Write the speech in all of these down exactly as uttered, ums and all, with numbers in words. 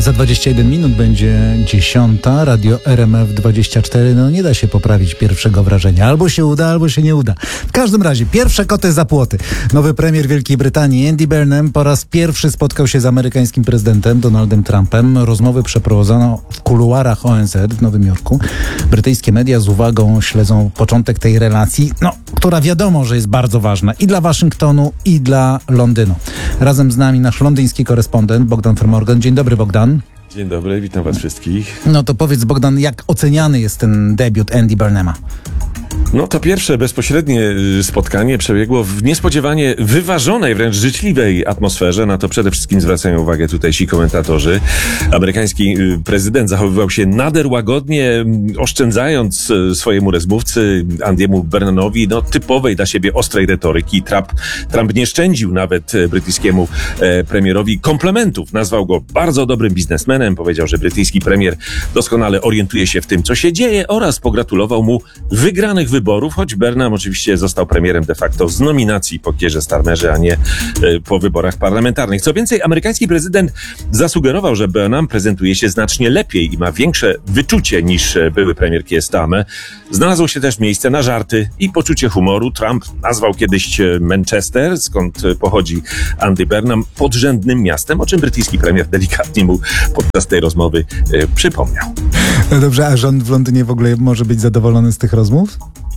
Za dwadzieścia jeden minut będzie dziesiąta. Radio R M F dwadzieścia cztery. No nie da się poprawić pierwszego wrażenia. Albo się uda, albo się nie uda. W każdym razie, pierwsze koty za płoty. Nowy premier Wielkiej Brytanii, Andy Burnham, po raz pierwszy spotkał się z amerykańskim prezydentem Donaldem Trumpem. Rozmowy przeprowadzono w kuluarach O N Z w Nowym Jorku. Brytyjskie media z uwagą śledzą początek tej relacji, no, która wiadomo, że jest bardzo ważna i dla Waszyngtonu, i dla Londynu. Razem z nami nasz londyński korespondent Bogdan Fermorgan. Dzień dobry, Bogdan. Dzień dobry, witam was wszystkich. No to powiedz, Bogdan, jak oceniany jest ten debiut Andy Burnhama? No to pierwsze bezpośrednie spotkanie przebiegło w niespodziewanie wyważonej, wręcz życzliwej atmosferze. Na to przede wszystkim zwracają uwagę tutejsi komentatorzy. Amerykański prezydent zachowywał się nader łagodnie, oszczędzając swojemu rozmówcy Andymu Burnhamowi no, typowej dla siebie ostrej retoryki. Trump, Trump nie szczędził nawet brytyjskiemu e, premierowi komplementów. Nazwał go bardzo dobrym biznesmenem. Powiedział, że brytyjski premier doskonale orientuje się w tym, co się dzieje, oraz pogratulował mu wygranych wyborów, choć Burnham oczywiście został premierem de facto z nominacji po Keirze Starmerze, a nie y, po wyborach parlamentarnych. Co więcej, amerykański prezydent zasugerował, że Burnham prezentuje się znacznie lepiej i ma większe wyczucie niż były premier Keir Starmer. Znalazło się też miejsce na żarty i poczucie humoru. Trump nazwał kiedyś Manchester, skąd pochodzi Andy Burnham, podrzędnym miastem, o czym brytyjski premier delikatnie mu podczas tej rozmowy y, przypomniał. No dobrze, a rząd w Londynie w ogóle może być zadowolony z tych rozmów?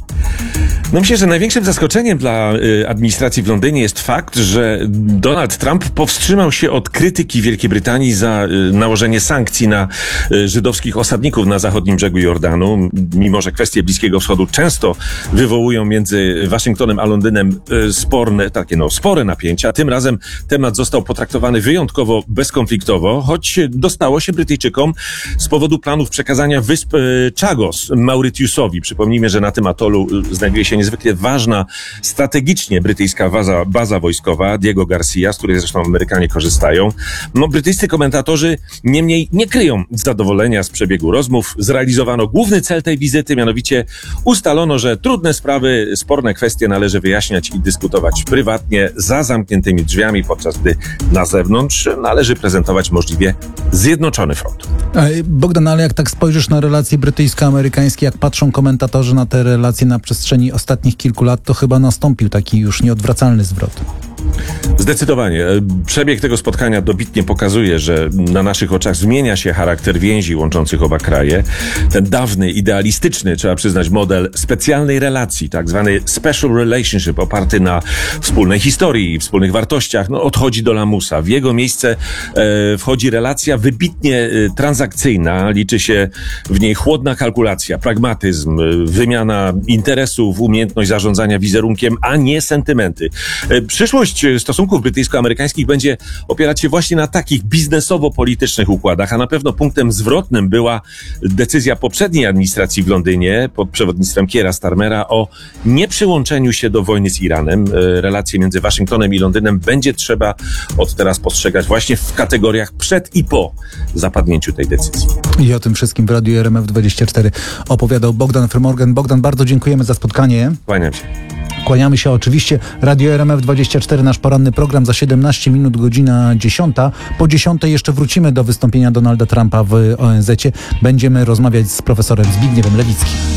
No myślę, że największym zaskoczeniem dla y, administracji w Londynie jest fakt, że Donald Trump powstrzymał się od krytyki Wielkiej Brytanii za y, nałożenie sankcji na y, żydowskich osadników na zachodnim brzegu Jordanu. Mimo że kwestie Bliskiego Wschodu często wywołują między Waszyngtonem a Londynem y, sporne, takie no, spore napięcia, tym razem temat został potraktowany wyjątkowo bezkonfliktowo, choć dostało się Brytyjczykom z powodu planów przekazania wysp y, Chagos Mauritiusowi. Przypomnijmy, że na tym atolu y, znajduje się niezwykle ważna strategicznie brytyjska baza, baza wojskowa Diego Garcia, z której zresztą Amerykanie korzystają. No, brytyjscy komentatorzy niemniej nie kryją zadowolenia z przebiegu rozmów. Zrealizowano główny cel tej wizyty, mianowicie ustalono, że trudne sprawy, sporne kwestie należy wyjaśniać i dyskutować prywatnie, za zamkniętymi drzwiami, podczas gdy na zewnątrz należy prezentować możliwie zjednoczony front. Bogdan, ale jak tak spojrzysz na relacje brytyjsko-amerykańskie, jak patrzą komentatorzy na te relacje na przestrzeni ostatnich kilku lat, to chyba nastąpił taki już nieodwracalny zwrot. Zdecydowanie. Przebieg tego spotkania dobitnie pokazuje, że na naszych oczach zmienia się charakter więzi łączących oba kraje. Ten dawny, idealistyczny, trzeba przyznać, model specjalnej relacji, tak zwany special relationship, oparty na wspólnej historii i wspólnych wartościach, no, odchodzi do lamusa. W jego miejsce e, wchodzi relacja wybitnie e, transakcyjna. Liczy się w niej chłodna kalkulacja, pragmatyzm, e, wymiana interesów, umiejętność zarządzania wizerunkiem, a nie sentymenty. E, przyszłość stosunków brytyjsko-amerykańskich będzie opierać się właśnie na takich biznesowo-politycznych układach, a na pewno punktem zwrotnym była decyzja poprzedniej administracji w Londynie pod przewodnictwem Keira Starmera o nieprzyłączeniu się do wojny z Iranem. Relacje między Waszyngtonem i Londynem będzie trzeba od teraz postrzegać właśnie w kategoriach przed i po zapadnięciu tej decyzji. I o tym wszystkim w Radiu R M F dwadzieścia cztery opowiadał Bogdan Fermorgan. Bogdan, bardzo dziękujemy za spotkanie. Kłaniam się. Kłaniamy się oczywiście. Radio R M F dwadzieścia cztery, nasz poranny program za siedemnaście minut, godzina dziesiąta. Po dziesiątej jeszcze wrócimy do wystąpienia Donalda Trumpa w O N Z-cie. Będziemy rozmawiać z profesorem Zbigniewem Lewickim.